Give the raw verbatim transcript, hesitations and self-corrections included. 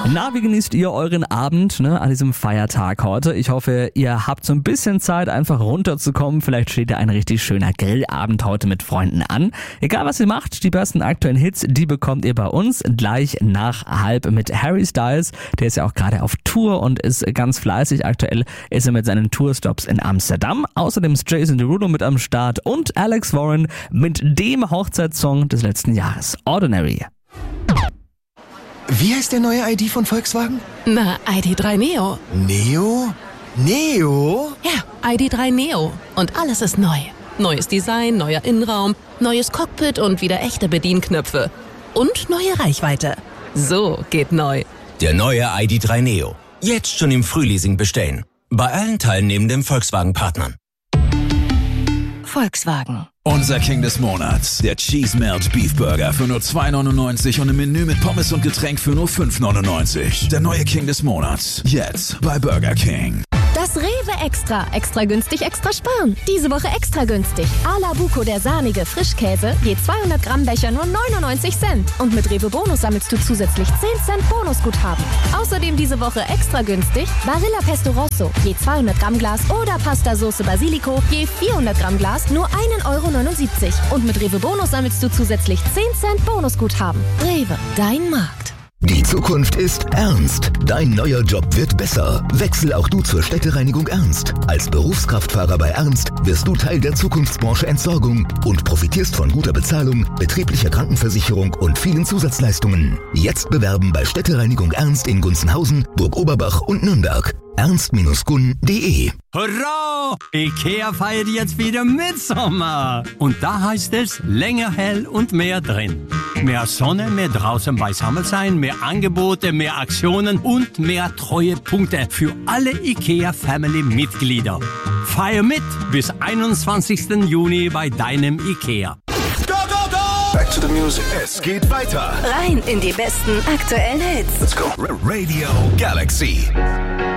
Na, wie genießt ihr euren Abend, ne, an diesem Feiertag heute? Ich hoffe, ihr habt so ein bisschen Zeit, einfach runterzukommen. Vielleicht steht ja ein richtig schöner Grillabend heute mit Freunden an. Egal was ihr macht, die besten aktuellen Hits, die bekommt ihr bei uns gleich nach halb mit Harry Styles. Der ist ja auch gerade auf Tour und ist ganz fleißig. Aktuell ist er mit seinen Tourstops in Amsterdam. Außerdem ist Jason Derulo mit am Start und Alex Warren mit dem Hochzeitssong des letzten Jahres, Ordinary. Wie heißt der neue I D von Volkswagen? Na, I D drei Neo. Neo? Neo? Ja, I D drei Neo. Und alles ist neu. Neues Design, neuer Innenraum, neues Cockpit und wieder echte Bedienknöpfe. Und neue Reichweite. So geht neu. Der neue I D drei Neo. Jetzt schon im Frühleasing bestellen. Bei allen teilnehmenden Volkswagen-Partnern. Volkswagen. Unser King des Monats, der Cheese Melt Beef Burger für nur zwei neunundneunzig und im Menü mit Pommes und Getränk für nur fünf neunundneunzig. Der neue King des Monats, jetzt bei Burger King. Das Rewe Extra. Extra günstig, extra sparen. Diese Woche extra günstig. A la Buco, der sahnige Frischkäse, je zweihundert Gramm Becher nur neunundneunzig Cent. Und mit Rewe Bonus sammelst du zusätzlich zehn Cent Bonusguthaben. Außerdem diese Woche extra günstig Barilla Pesto Rosso, je zweihundert Gramm Glas oder Pasta Sauce Basilico, je vierhundert Gramm Glas nur ein Euro neunundsiebzig. Und mit Rewe Bonus sammelst du zusätzlich zehn Cent Bonusguthaben. Rewe, dein Markt. Die Zukunft ist ernst. Dein neuer Job wird besser. Wechsel auch du zur Städtereinigung Ernst. Als Berufskraftfahrer bei Ernst wirst du Teil der Zukunftsbranche Entsorgung und profitierst von guter Bezahlung, betrieblicher Krankenversicherung und vielen Zusatzleistungen. Jetzt bewerben bei Städtereinigung Ernst in Gunzenhausen, Burg-Oberbach und Nürnberg. ernst Bindestrich gun Punkt de. Hurra! IKEA feiert jetzt wieder Mitsommer. Und da heißt es länger hell und mehr drin. Mehr Sonne, mehr draußen beisammen sein, mehr Angebote, mehr Aktionen und mehr Treuepunkte für alle IKEA-Family-Mitglieder. Feier mit bis einundzwanzigsten Juni bei deinem IKEA. Go, go, go! Back to the music. Es geht weiter. Rein in die besten aktuellen Hits. Let's go. Radio Galaxy.